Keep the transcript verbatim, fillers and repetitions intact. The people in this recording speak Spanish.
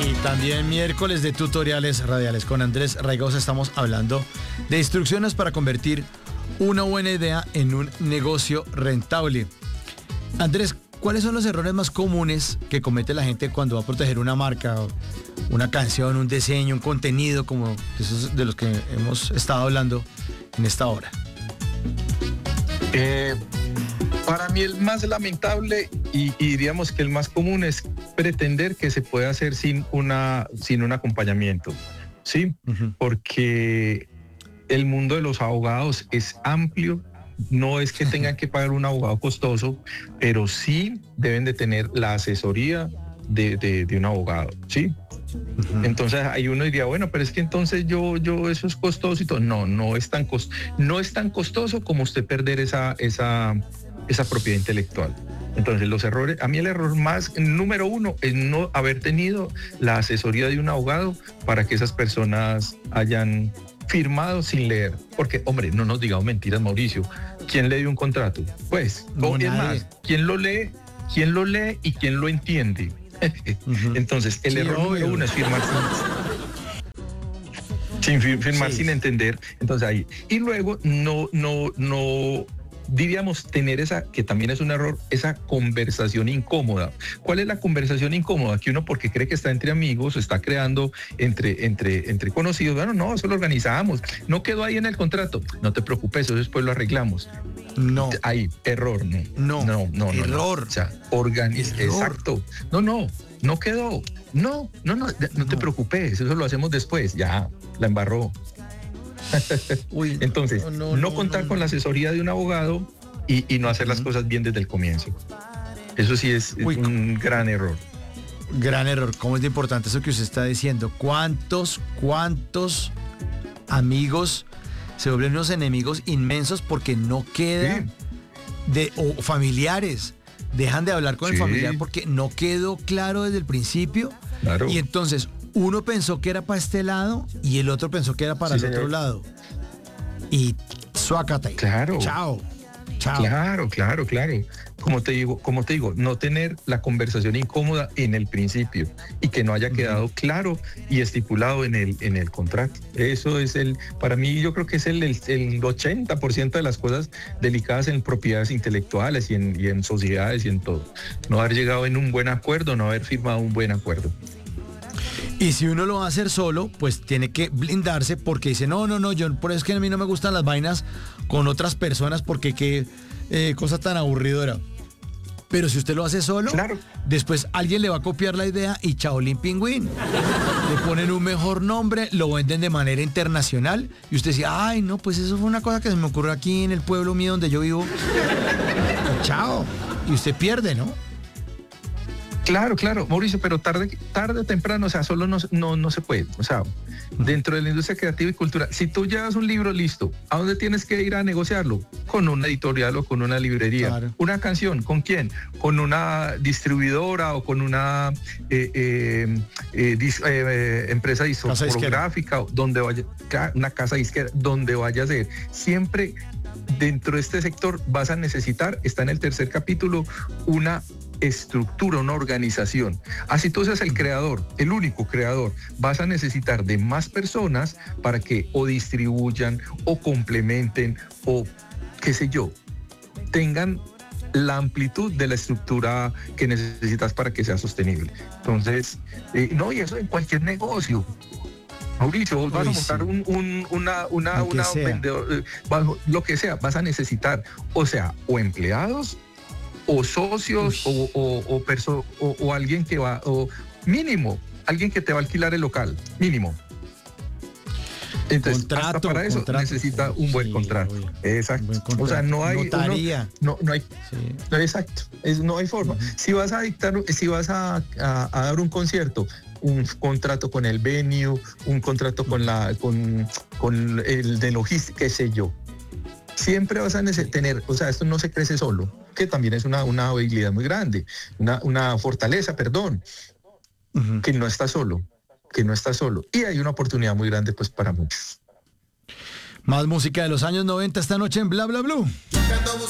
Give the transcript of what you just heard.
Y también miércoles de tutoriales radiales con Andrés Raigosa. Estamos hablando de instrucciones para convertir una buena idea en un negocio rentable. Andrés, ¿cuáles son los errores más comunes que comete la gente cuando va a proteger una marca, una canción, un diseño, un contenido, como esos de los que hemos estado hablando en esta hora? Eh, para mí el más lamentable y, y diríamos que el más común es pretender que se puede hacer sin una sin un acompañamiento, ¿sí? Uh-huh. Porque el mundo de los abogados es amplio. No es que tengan que pagar un abogado costoso, pero sí deben de tener la asesoría de, de, de un abogado, ¿sí? Uh-huh. Entonces ahí uno diría, bueno, pero es que entonces yo, yo eso es costoso y todo. No, no es tan costoso, no es tan costoso como usted perder esa, esa, esa propiedad intelectual. Entonces los errores, a mí el error más número uno es no haber tenido la asesoría de un abogado para que esas personas hayan firmado sin leer, porque hombre, no nos digamos mentiras, Mauricio. ¿Quién lee un contrato? Pues, no, o es más, ¿quién lo lee? ¿Quién lo lee y quién lo entiende? Uh-huh. Entonces, el sí, error obvio. número uno es firmar sin, sin firmar sí. sin entender. Entonces ahí. Y luego no, no, no. diríamos tener esa, que también es un error, esa conversación incómoda. ¿Cuál es la conversación incómoda? Que uno porque cree que está entre amigos, está creando entre, entre, entre conocidos. Bueno, no, eso lo organizamos. No quedó ahí en el contrato. No te preocupes, eso después lo arreglamos. No. Ahí, error, no. No, no, no. Error. No. O sea, organiz, exacto. No, no, no quedó. No, no, no, no, no te preocupes, eso lo hacemos después. Ya, la embarró. Uy, Entonces, no, no, no contar no, no. con la asesoría de un abogado y, y no hacer las cosas bien desde el comienzo. Eso sí es, es un gran error. Gran error. ¿Cómo es de importante eso que usted está diciendo? ¿Cuántos, cuántos amigos se vuelven unos enemigos inmensos porque no queda sí. de, o familiares dejan de hablar con sí. el familiar porque no quedó claro desde el principio? Claro. Y entonces uno pensó que era para este lado y el otro pensó que era para sí, el señor. otro lado. Y suácate. Claro. Chao. Chao. Claro, claro, claro. Como te digo, como te digo, no tener la conversación incómoda en el principio y que no haya quedado uh-huh. claro y estipulado en el, en el contrato. Eso es el, para mí yo creo que es el, el, el ochenta por ciento de las cosas delicadas en propiedades intelectuales y en, y en sociedades y en todo. No haber llegado en un buen acuerdo, no haber firmado un buen acuerdo. Y si uno lo va a hacer solo, pues tiene que blindarse porque dice, no, no, no, yo por eso es que a mí no me gustan las vainas con otras personas porque qué eh, cosa tan aburridora. Pero si usted lo hace solo, claro. después alguien le va a copiar la idea y Chaolín Pingüín. Le ponen un mejor nombre, lo venden de manera internacional y usted dice, ay, no, pues eso fue una cosa que se me ocurrió aquí en el pueblo mío donde yo vivo. Y chao. Y usted pierde, ¿no? Claro, claro, Mauricio, pero tarde, tarde o temprano, o sea, solo no, no, no se puede. O sea, dentro de la industria creativa y cultural, si tú llevas un libro listo, ¿a dónde tienes que ir a negociarlo? Con una editorial o con una librería. Claro. Una canción, ¿con quién? Con una distribuidora o con una eh, eh, eh, dis, eh, empresa discográfica, donde vaya, una casa disquera, donde vaya a ser. Siempre dentro de este sector vas a necesitar, está en el tercer capítulo, una estructura, una organización. Así tú seas el creador, el único creador, vas a necesitar de más personas para que o distribuyan o complementen o qué sé yo, tengan la amplitud de la estructura que necesitas para que sea sostenible. Entonces, eh, no, y eso en cualquier negocio. Mauricio, vos vas a montar sí. un, un, una, una, lo una vendedor, eh, lo que sea, vas a necesitar, o sea, o empleados, o socios o, o, o, perso- o, o alguien que va, o mínimo, alguien que te va a alquilar el local, mínimo. Entonces, contrato, hasta para eso contrato, necesita un buen sí, contrato. Obvio. Exacto. Buen contrato. O sea, no hay notaría. Uno, no, no hay sí. no, exacto. Es, no hay forma. Uh-huh. Si vas a dictar, si vas a, a, a dar un concierto, un contrato con el venue, un contrato con la, con, con el de logística, qué sé yo. Siempre vas a tener, o sea, esto no se crece solo, que también es una, una habilidad muy grande, una, una fortaleza, perdón, uh-huh. que no está solo, que no está solo. Y hay una oportunidad muy grande, pues, para muchos. Más música de los años noventa esta noche en Bla Bla Blue.